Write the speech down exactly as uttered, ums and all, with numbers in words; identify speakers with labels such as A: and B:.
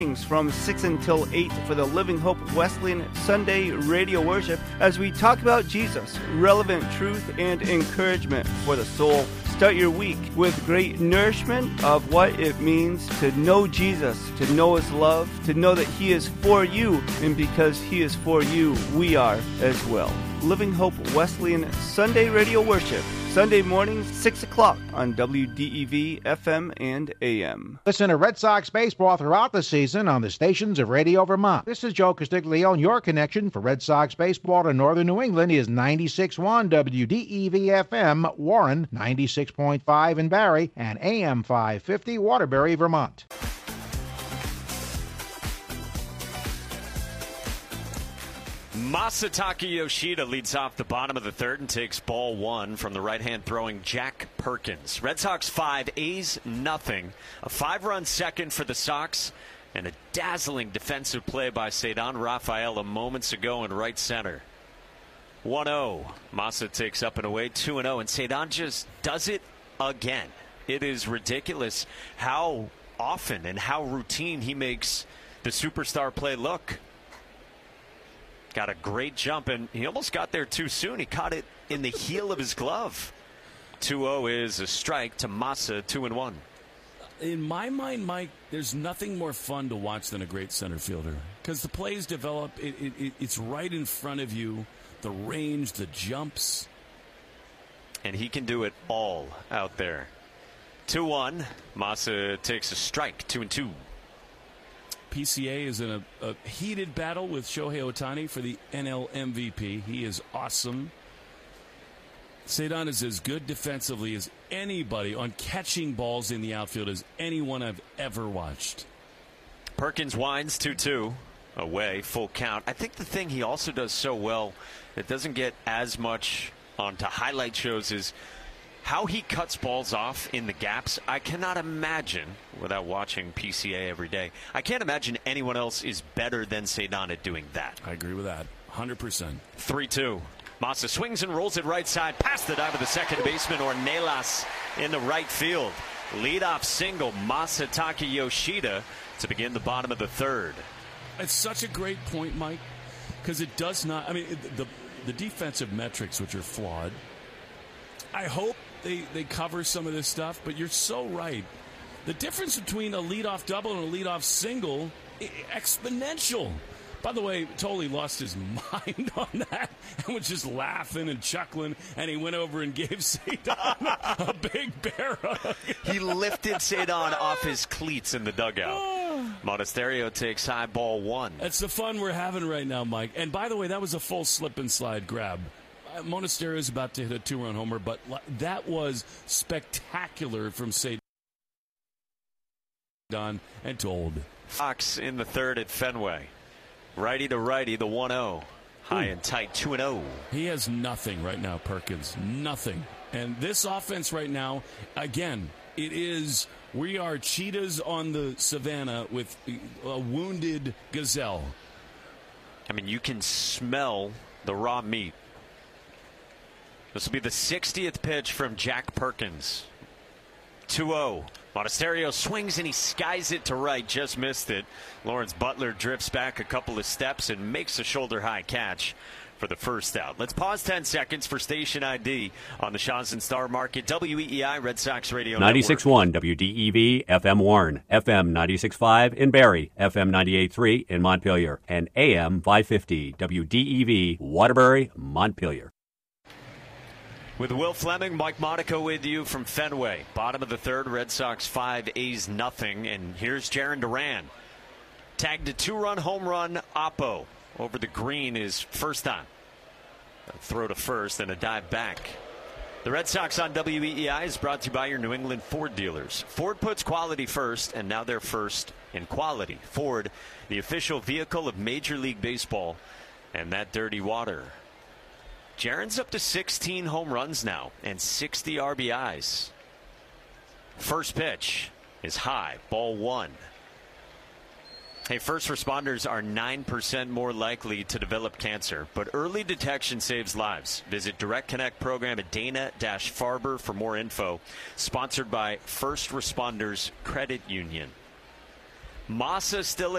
A: from six until eight for the Living Hope Wesleyan Sunday radio worship as we talk about Jesus, relevant truth and encouragement for the soul. Start your week with great nourishment of what it means to know Jesus, to know His love, to know that He is for you, and because He is for you, we are as well. Living Hope Wesleyan Sunday radio worship, Sunday mornings, six o'clock on W D E V F M and A M.
B: Listen to Red Sox baseball throughout the season on the stations of Radio Vermont. This is Joe Castiglione. Your connection for Red Sox baseball to northern New England is ninety-six point one W D E V F M Warren, ninety-six point five in Barrie, and A M five fifty Waterbury, Vermont.
C: Masataka Yoshida leads off the bottom of the third and takes ball one from the right-hand throwing Jack Perkins. Red Sox five, A's nothing. A five-run second for the Sox, and a dazzling defensive play by Ceddanne Rafaela moments ago in right center. one oh. Masa takes up and away, two and oh, and Ceddanne just does it again. It is ridiculous how often and how routine he makes the superstar play look. Got a great jump, and he almost got there too soon. He caught it in the heel of his glove. two oh is a strike to Masa, two and one.
D: In my mind, Mike, there's nothing more fun to watch than a great center fielder because the plays develop. It, it, it, it's right in front of you. The range, the jumps.
C: And he can do it all out there. two one. Masa takes a strike, two and two.
D: P C A is in a, a heated battle with Shohei Ohtani for the N L M V P. He is awesome. Ceddanne is as good defensively as anybody on catching balls in the outfield as anyone I've ever watched.
C: Perkins winds two two away, full count. I think the thing he also does so well that doesn't get as much onto highlight shows is how he cuts balls off in the gaps. I cannot imagine, without watching P C A every day, I can't imagine anyone else is better than Ceddanne at doing that.
D: I agree with that, one hundred percent.
C: three two. Masa swings and rolls it right side, past the dive of the second baseman, Ornelas in the right field. Leadoff single, Masataka Yoshida, to begin the bottom of the third.
D: It's such a great point, Mike, because it does not, I mean, the, the defensive metrics, which are flawed, I hope They, they cover some of this stuff, but you're so right. The difference between a leadoff double and a leadoff single, exponential. By the way, Tolley lost his mind on that and was just laughing and chuckling, and he went over and gave Ceddanne a big bear hug.
C: He lifted Ceddanne off his cleats in the dugout. Monasterio takes high ball one.
D: That's the fun we're having right now, Mike. And by the way, that was a full slip and slide grab. Monasterio is about to hit a two-run homer, but that was spectacular from Ceddanne and Told.
C: Fox in the third at Fenway. Righty to righty, the one oh. High
D: Ooh.
C: and tight, two and oh.
D: He has nothing right now, Perkins. Nothing. And this offense right now, again, it is, we are cheetahs on the savannah with a wounded gazelle.
C: I mean, you can smell the raw meat. This will be the sixtieth pitch from Jack Perkins. two oh. Monasterio swings and he skies it to right, just missed it. Lawrence Butler drifts back a couple of steps and makes a shoulder-high catch for the first out. Let's pause ten seconds for station I D on the Shawson Star Market, W E E I Red Sox Radio
E: ninety-six point one W D E V F M Warren, F M ninety-six point five in Barrie, F M ninety-eight point three in Montpelier, and A M five fifty W D E V Waterbury, Montpelier.
C: With Will Fleming, Mike Monaco with you from Fenway. Bottom of the third, Red Sox five, A's nothing. And here's Jarren Duran. Tagged a two-run home run, Oppo. Over the green is first on. A throw to first and a dive back. The Red Sox on W E E I is brought to you by your New England Ford dealers. Ford puts quality first, and now they're first in quality. Ford, the official vehicle of Major League Baseball, and that dirty water. Jarren's up to sixteen home runs now and sixty R B Is. First pitch is high, ball one. Hey, first responders are nine percent more likely to develop cancer, but early detection saves lives. Visit Direct Connect program at Dana Farber for more info. Sponsored by First Responders Credit Union. Masa still